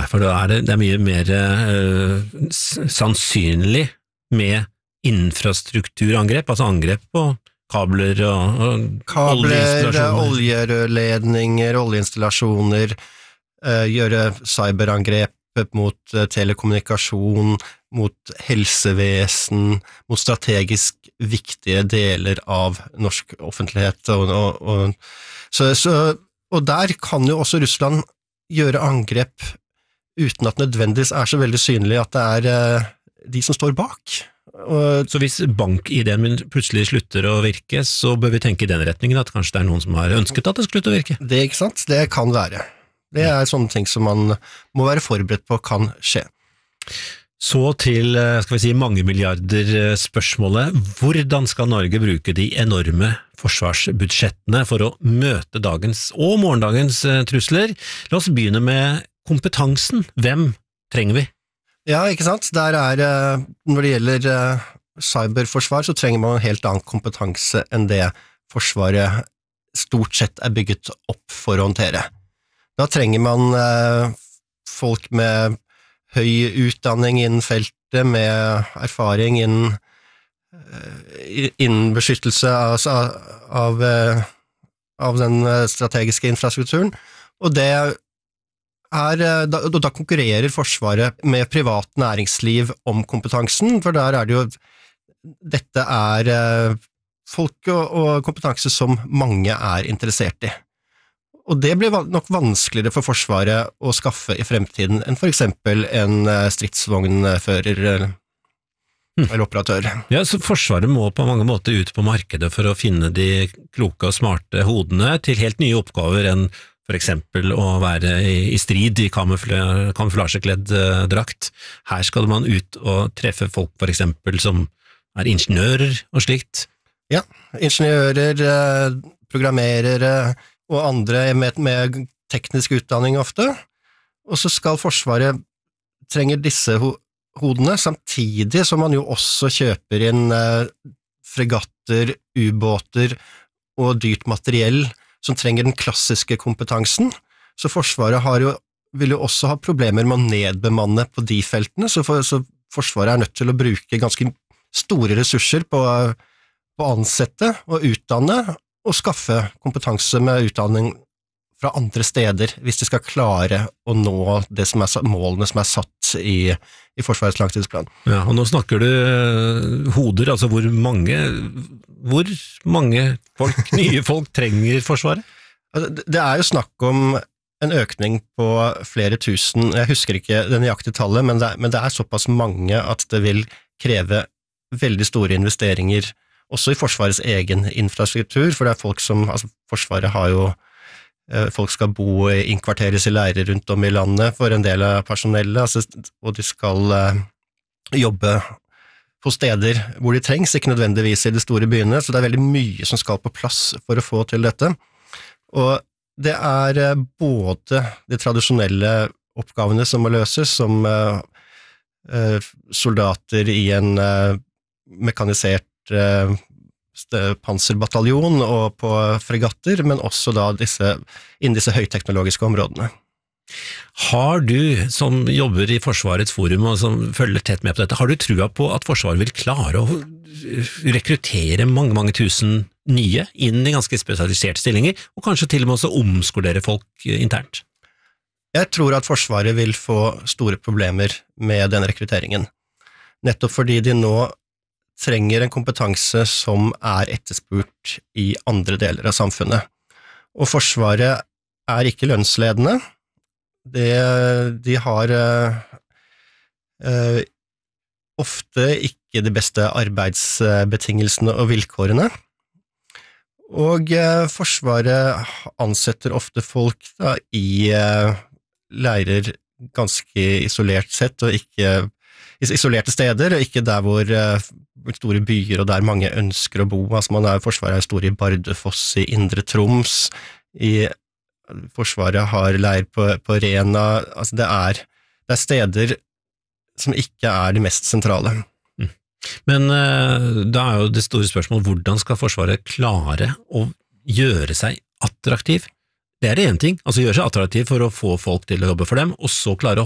for da det er mye mer sannsynlig med infrastrukturangrep, altså angrep på kabler og oljerørledninger, oljeinstallasjoner, gjøre cyberangrep mot telekommunikasjon, mot helsevesen, mot strategisk viktige deler av norsk offentlighet. Og der kan jo også Russland gjøre angrep uten at nødvendigvis så veldig synlig at det de som står bak. Så hvis bank-ID-en min plutselig slutter å virke, så bør vi tenke i den retningen at kanskje det noen som har ønsket at det slutter å virke? Det ikke sant? Det kan være. Det sånne ting som man må være forberedt på kan skje. Så til, skal vi si, mange milliarder spørsmålet. Hvordan skal Norge bruke de enorme forsvarsbudsjettene for å møte dagens og morgendagens trusler? La oss begynne med kompetansen. Hvem trenger vi? Ja, ikke sant? Når det gjelder cyberforsvar, så trenger man en helt annen kompetanse enn det Forsvaret stort sett bygget opp for å håndtere. Da trenger man folk med høy utdanning innen feltet, med erfaring innen beskyttelse av den strategiske infrastrukturen, og da konkurrerer Forsvaret med privat næringsliv om kompetansen, for der det jo dette folk og kompetanse som mange interessert i. Og det blir nok vanskeligere for Forsvaret å skaffe i fremtiden enn for eksempel en stridsvognfører eller operatør. Ja, så Forsvaret må på mange måter ut på markedet for å finne de kloke og smarte hodene til helt nye oppgaver enn for eksempel å være i strid i kamuflasjekledd drakt. Her skal man ut og treffe folk for eksempel som ingeniører og slikt. Ja, ingeniører, programmerere og andre med teknisk utdanning ofte, og så skal Forsvaret trenge disse hodene, samtidig som man jo også kjøper inn fregatter, ubåter og dyrt materiell som trenger den klassiske kompetansen, så Forsvaret vil jo også ha problemer med å nedbemanne på de feltene, så Forsvaret nødt til å bruke ganske store ressurser på å ansette og utdanne og skaffe kompetanse med utdanning fra andre steder, hvis de skal klare å nå det som målene som satt i Forsvarets langtidsplan. Ja, og nå snakker du hoder, altså hvor mange folk, nye folk trenger Forsvaret? Det jo snakk om en økning på flere tusen, jeg husker ikke det nøyaktige tallet, men det såpass mange at det vil kreve veldig store investeringer også i Forsvarets egen infrastruktur, for det folk som, Forsvaret har jo, folk skal bo innkvarteres i leirer rundt om i landet for en del av personellet, og de skal jobbe på steder hvor de trengs, ikke nødvendigvis i de store byene, så det veldig mye som skal på plass for å få til dette. Og det både de tradisjonelle oppgavene som må løses, som soldater i en mekanisert panserbataljon og på fregatter, men også da innen disse høyteknologiske områdene. Har du, som jobber i Forsvarets forum og som følger tett med på dette, har du trua på at Forsvaret vil klare å rekruttere mange tusen nye inn i ganske spesialiserte stillinger, og kanskje til og med også omskolere folk internt? Jeg tror at Forsvaret vil få store problemer med den rekrutteringen, nettopp fordi de nå trenger en kompetanse som etterspurt i andre deler av samfunnet. Og Forsvaret ikke lønnsledende. De har ofte ikke de beste arbeidsbetingelsene og vilkårene. Og Forsvaret ansetter ofte folk i leirer ganske isolert sett, og ikke isolerte steder, og ikke der hvor store byer og der mange ønsker å bo. Forsvaret stor i Bardufoss, i Indre Troms, Forsvaret har leir på Rena. Det steder som ikke de mest sentrale. Men da jo det store spørsmålet, hvordan skal Forsvaret klare å gjøre seg attraktiv? Det det ene ting, altså gjøre seg attraktiv for å få folk til å jobbe for dem, og så klare å